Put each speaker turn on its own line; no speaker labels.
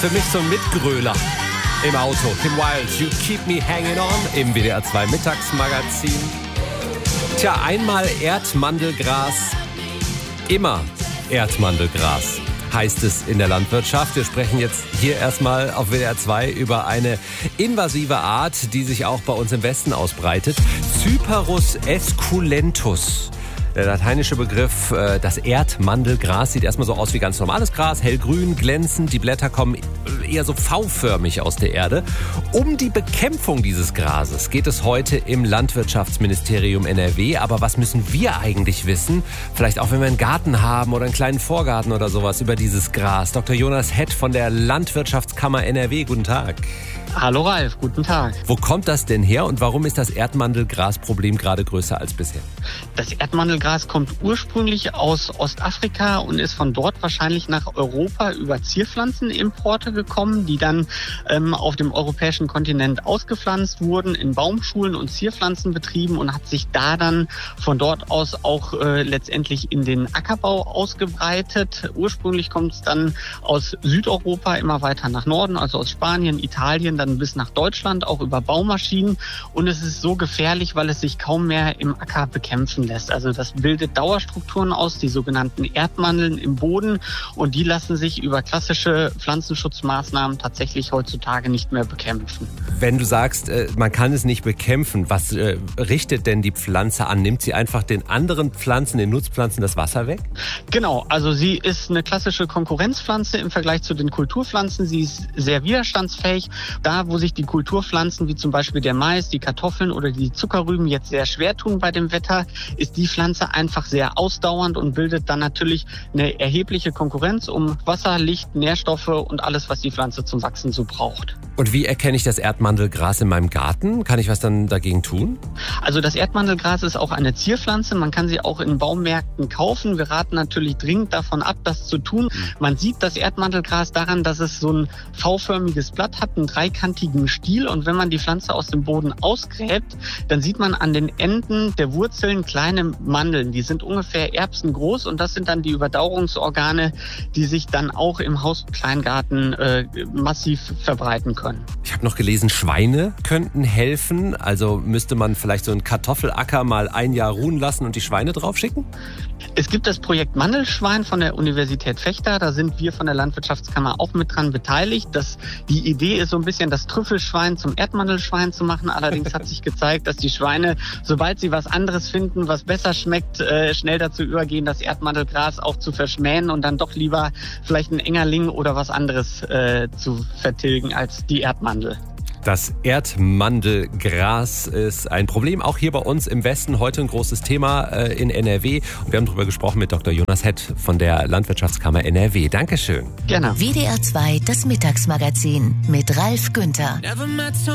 Für mich so ein Mitgröler im Auto. Kim Wilde, You Keep Me Hanging On im WDR 2 Mittagsmagazin. Tja, einmal Erdmandelgras, immer Erdmandelgras, heißt es in der Landwirtschaft. Wir sprechen jetzt hier erstmal auf WDR 2 über eine invasive Art, die sich auch bei uns im Westen ausbreitet. Cyperus esculentus. Der lateinische Begriff, das Erdmandelgras, sieht erstmal so aus wie ganz normales Gras, hellgrün, glänzend. Die Blätter kommen eher so V-förmig aus der Erde. Um die Bekämpfung dieses Grases geht es heute im Landwirtschaftsministerium NRW. Aber was müssen wir eigentlich wissen? Vielleicht auch, wenn wir einen Garten haben oder einen kleinen Vorgarten oder sowas über dieses Gras. Dr. Jonas Hett von der Landwirtschaftskammer NRW, guten Tag.
Hallo Ralf, guten Tag.
Wo kommt das denn her und warum ist das Erdmandelgrasproblem gerade größer als bisher?
Das Erdmandelgras kommt ursprünglich aus Ostafrika und ist von dort wahrscheinlich nach Europa über Zierpflanzenimporte gekommen, die dann auf dem europäischen Kontinent ausgepflanzt wurden, in Baumschulen und Zierpflanzenbetrieben und hat sich da dann von dort aus auch letztendlich in den Ackerbau ausgebreitet. Ursprünglich kommt es dann aus Südeuropa immer weiter nach Norden, also aus Spanien, Italien, dann bis nach Deutschland, auch über Baumaschinen. Und es ist so gefährlich, weil es sich kaum mehr im Acker bekämpfen lässt. Also das bildet Dauerstrukturen aus, die sogenannten Erdmandeln im Boden. Und die lassen sich über klassische Pflanzenschutzmaßnahmen tatsächlich heutzutage nicht mehr bekämpfen.
Wenn du sagst, man kann es nicht bekämpfen, was richtet denn die Pflanze an? Nimmt sie einfach den anderen Pflanzen, den Nutzpflanzen, das Wasser weg?
Genau, also sie ist eine klassische Konkurrenzpflanze im Vergleich zu den Kulturpflanzen. Sie ist sehr widerstandsfähig. Da, wo sich die Kulturpflanzen, wie zum Beispiel der Mais, die Kartoffeln oder die Zuckerrüben jetzt sehr schwer tun bei dem Wetter, ist die Pflanze einfach sehr ausdauernd und bildet dann natürlich eine erhebliche Konkurrenz um Wasser, Licht, Nährstoffe und alles, was die Pflanze zum Wachsen so braucht.
Und wie erkenne ich das Erdmandelgras in meinem Garten? Kann ich was dann dagegen tun?
Also das Erdmandelgras ist auch eine Zierpflanze. Man kann sie auch in Baumärkten kaufen. Wir raten natürlich dringend davon ab, das zu tun. Man sieht das Erdmandelgras daran, dass es so ein V-förmiges Blatt hat, einen dreikantigen Stiel. Und wenn man die Pflanze aus dem Boden ausgräbt, dann sieht man an den Enden der Wurzeln kleine Mandeln. Die sind ungefähr erbsengroß und das sind dann die Überdauerungsorgane, die sich dann auch im Haus- und Kleingarten massiv verbreiten können.
Ich habe noch gelesen, Schweine könnten helfen. Also müsste man vielleicht so einen Kartoffelacker mal ein Jahr ruhen lassen und die Schweine draufschicken?
Es gibt das Projekt Mandelschwein von der Universität Vechta. Da sind wir von der Landwirtschaftskammer auch mit dran beteiligt. Die Idee ist so ein bisschen das Trüffelschwein zum Erdmandelschwein zu machen. Allerdings hat sich gezeigt, dass die Schweine, sobald sie was anderes finden, was besser schmeckt, schnell dazu übergehen, das Erdmandelgras auch zu verschmähen und dann doch lieber vielleicht einen Engerling oder was anderes zu vertilgen als die Erdmandel.
Das Erdmandelgras ist ein Problem, auch hier bei uns im Westen. Heute ein großes Thema in NRW. Und wir haben darüber gesprochen mit Dr. Jonas Hett von der Landwirtschaftskammer NRW. Dankeschön.
Gerne.
WDR 2, das Mittagsmagazin mit Ralf Günther.